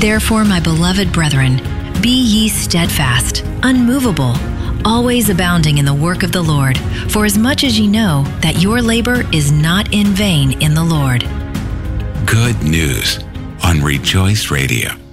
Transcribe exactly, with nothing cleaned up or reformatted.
Therefore, my beloved brethren, be ye steadfast, unmovable, always abounding in the work of the Lord, for as much as ye know that your labor is not in vain in the Lord. Good news on Rejoice Radio.